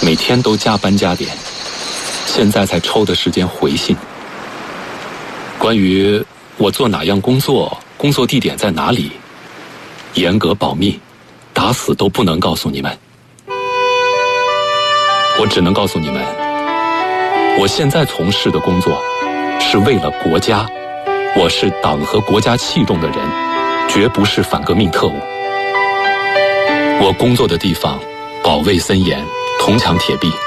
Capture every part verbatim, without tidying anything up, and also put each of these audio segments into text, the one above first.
每天都加班加点，现在才抽的时间回信。关于我做哪样工作，工作地点在哪里，严格保密，打死都不能告诉你们。我只能告诉你们，我现在从事的工作是为了国家，我是党和国家器重的人，绝不是反革命特务。我工作的地方保卫森严，铜墙铁壁，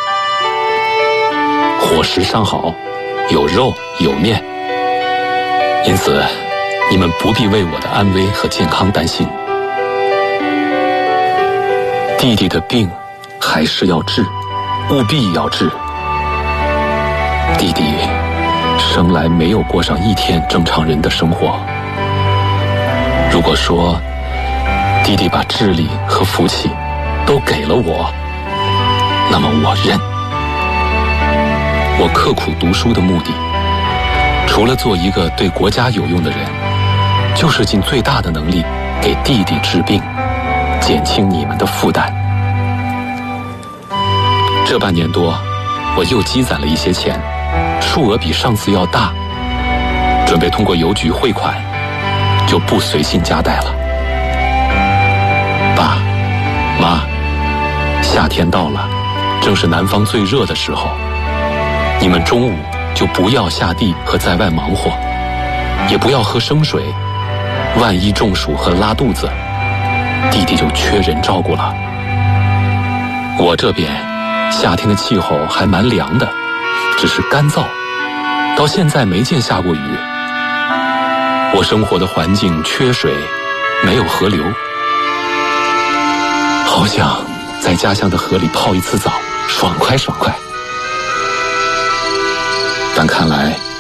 伙食上好，有肉有面，因此你们不必为我的安危和健康担心。弟弟的病还是要治，务必要治。弟弟生来没有过上一天正常人的生活。如果说弟弟把智力和福气都给了我，那么我认。我刻苦读书的目的，除了做一个对国家有用的人，就是尽最大的能力给弟弟治病，减轻你们的负担。这半年多，我又积攒了一些钱，数额比上次要大，准备通过邮局汇款，就不随信夹带了。爸妈，夏天到了，正是南方最热的时候，你们中午就不要下地和在外忙活，也不要喝生水，万一中暑和拉肚子，弟弟就缺人照顾了。我这边夏天的气候还蛮凉的，只是干燥，到现在没见下过雨。我生活的环境缺水，没有河流，好想在家乡的河里泡一次澡，爽快爽快。但看来